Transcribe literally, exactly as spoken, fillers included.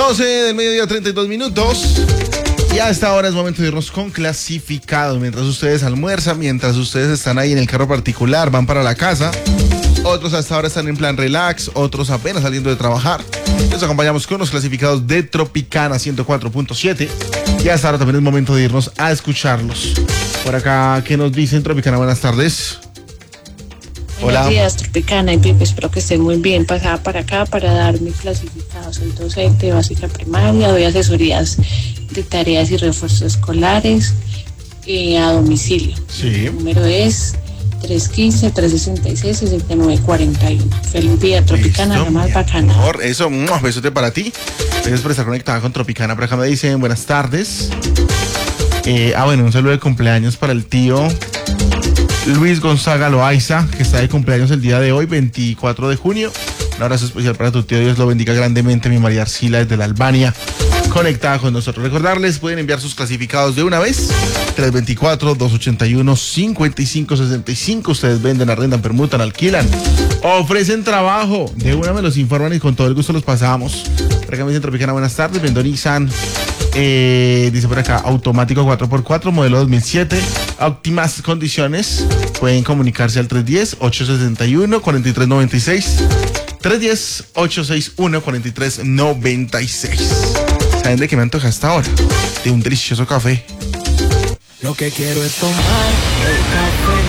doce del mediodía, treinta y dos minutos. Y a esta hora es momento de irnos con clasificados. Mientras ustedes almuerzan, mientras ustedes están ahí en el carro particular, van para la casa. Otros hasta ahora están en plan relax, otros apenas saliendo de trabajar. Nos acompañamos con los clasificados de Tropicana ciento cuatro punto siete. Y hasta ahora también es momento de irnos a escucharlos. Por acá, ¿qué nos dicen, Tropicana? Buenas tardes. Hola. Hola. Buenos días, Tropicana y Pipe, espero que estén muy bien. Pasaba para acá para dar mis clasificados. Soy docente de básica primaria, doy asesorías de tareas y refuerzos escolares eh, a domicilio. Sí. El número es tres uno cinco, tres seis seis, seis nueve cuatro uno. Feliz día, Tropicana, la más bacana. Amor, eso, un besote para ti. Gracias por estar conectada con Tropicana. Por acá me dicen buenas tardes. Eh, ah, bueno, un saludo de cumpleaños para el tío Luis Gonzaga Loaiza, que está de cumpleaños el día de hoy, veinticuatro de junio. Un abrazo especial para tu tío, Dios lo bendiga grandemente, mi María Arcila desde la Albania, conectada con nosotros. Recordarles, pueden enviar sus clasificados de una vez, tres dos cuatro, dos ocho uno, cinco cinco seis cinco. Ustedes venden, arrendan, permutan, alquilan, ofrecen trabajo. De una me los informan y con todo el gusto los pasamos. Por acá me dicen Tropicana, buenas tardes, vendo Nissan. Eh, dice por acá, automático cuatro por cuatro, modelo dos mil siete, óptimas condiciones. Pueden comunicarse al tres uno cero, ocho seis uno, cuatro tres nueve seis, tres uno cero, ocho seis uno, cuatro tres nueve seis. ¿Saben de qué me antoja hasta ahora? De un delicioso café. Lo que quiero es tomar el café